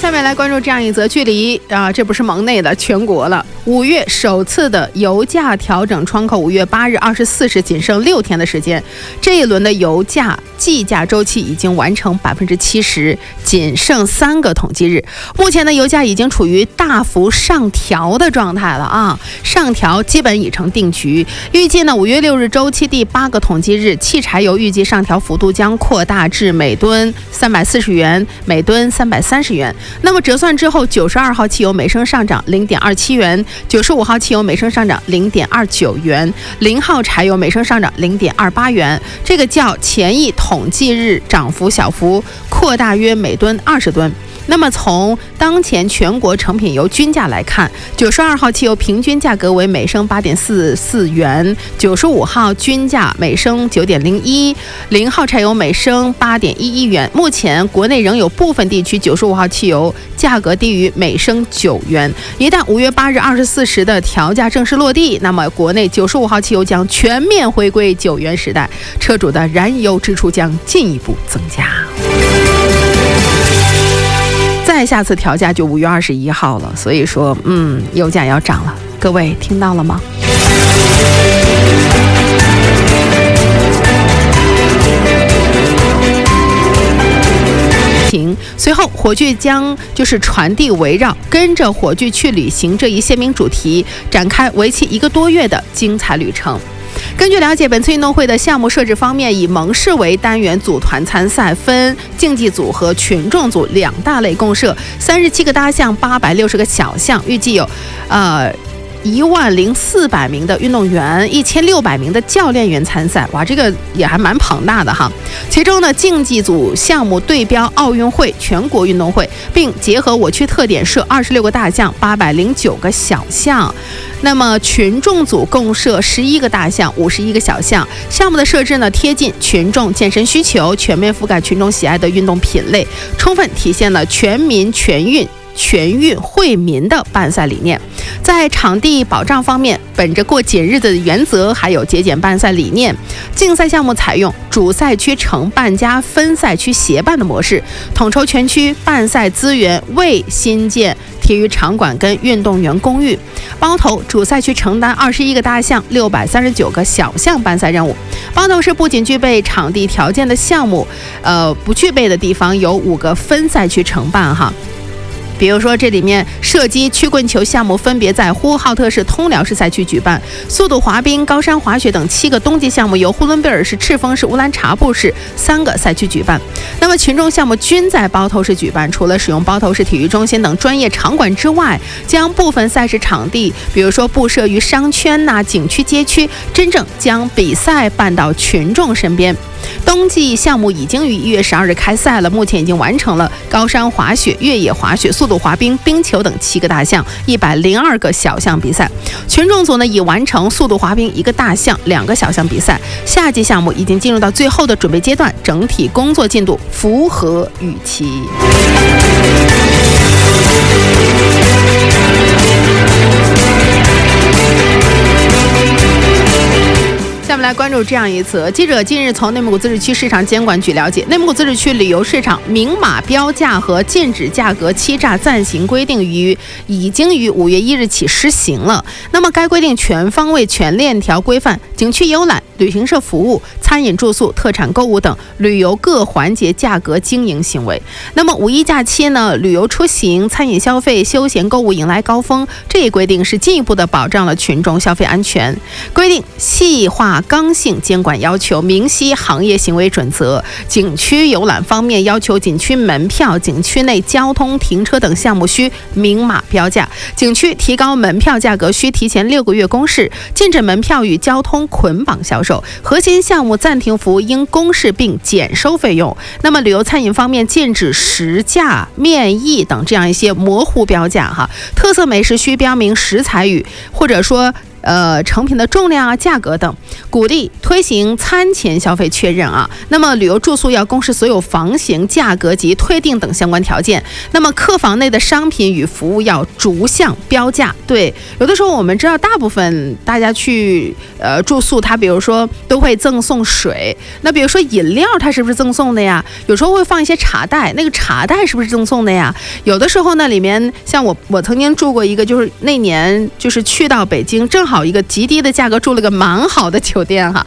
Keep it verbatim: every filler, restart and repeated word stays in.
下面来关注这样一则距离啊，这不是盟内的，全国了。五月首次的油价调整窗口，五月八日二十四时仅剩六天的时间，这一轮的油价计价周期已经完成百分之七十，仅剩三个统计日。目前的油价已经处于大幅上调的状态了啊，上调基本已成定局。预计呢，五月六日周期第八个统计日，汽柴油预计上调幅度将扩大至每吨三百四十元，每吨三百三十元。那么折算之后，九十二号汽油每升上涨零点二七元，九十五号汽油每升上涨零点二九元，零号柴油每升上涨零点二八元。这个较前一统计日涨幅小幅扩大约每吨二十吨。那么从当前全国成品油均价来看，九十二号汽油平均价格为每升八点四四元，九十五号均价每升九点零一，零号柴油每升八点一一元。目前国内仍有部分地区九十五号汽油价格低于每升九元。一旦五月八日二十四时的调价正式落地，那么国内九十五号汽油将全面回归九元时代，车主的燃油支出将进一步增加。再下次调价就五月二十一号了，所以说，嗯，油价要涨了，各位听到了吗？随后火炬将就是传递围绕跟着火炬去旅行这一鲜明主题，展开为期一个多月的精彩旅程。根据了解，本次运动会的项目设置方面以盟式为单元组团参赛，分竞技组和群众组两大类共设，三十七个大项，八百六十个小项，预计有呃一万零四百名的运动员，一千六百名的教练员参赛。哇，这个也还蛮庞大的哈。其中呢，竞技组项目对标奥运会、全国运动会，并结合我区特点设二十六个大项，八百零九个小项。那么群众组共设十一个大项，五十一个小项。项目的设置呢，贴近群众健身需求，全面覆盖群众喜爱的运动品类，充分体现了全民全运。全运惠民的办赛理念。在场地保障方面，本着过节日的原则，还有节俭办赛理念，竞赛项目采用主赛区承办加分赛区协办的模式，统筹全区办赛资源，为新建体育场馆跟运动员公寓，包头主赛区承担二十一个大项，六百三十九个小项办赛任务。包头市不仅具备场地条件的项目，呃，不具备的地方有五个分赛区承办哈。比如说，这里面射击、曲棍球项目分别在呼和浩特市、通辽市赛区举办；速度滑冰、高山滑雪等七个冬季项目由呼伦贝尔市、赤峰市、乌兰察布市三个赛区举办。那么群众项目均在包头市举办，除了使用包头市体育中心等专业场馆之外，将部分赛事场地，比如说布设于商圈呐、啊、景区、街区，真正将比赛办到群众身边。冬季项目已经于一月十二日开赛了，目前已经完成了高山滑雪、越野滑雪、速度滑冰、冰球等七个大项，一百零二个小项比赛。群众组呢已完成速度滑冰一个大项、两个小项比赛。夏季项目已经进入到最后的准备阶段，整体工作进度符合预期。下面来关注这样一则，记者近日从内蒙古自治区市场监管局了解，内蒙古自治区旅游市场明码标价和禁止价格欺诈暂行规定于已经于五月一日起施行了。那么该规定全方位、全链条规范景区游览、旅行社服务、餐饮住宿、特产购物等旅游各环节价格经营行为。那么五一假期呢，旅游出行、餐饮消费、休闲购物迎来高峰，这一规定是进一步的保障了群众消费安全。规定细化刚性监管要求，明晰行业行为准则。景区游览方面，要求景区门票、景区内交通、停车等项目需明码标价，景区提高门票价格需提前六个月公示，禁止门票与交通捆绑销售，核心项目暂停服务应公示并减收费用。那么旅游餐饮方面，禁止实价、面议等这样一些模糊标价哈，特色美食需标明食材与或者说呃成品的重量啊、价格等，鼓励推行餐前消费确认啊。那么旅游住宿要公示所有房型、价格及退订等相关条件。那么客房内的商品与服务要逐项标价。对，有的时候我们知道，大部分大家去呃住宿，它比如说都会赠送水，那比如说饮料，它是不是赠送的呀？有时候会放一些茶袋，那个茶袋是不是赠送的呀？有的时候呢，里面像我我曾经住过一个，就是那年就是去到北京，正好一个极低的价格住了个蛮好的酒店哈，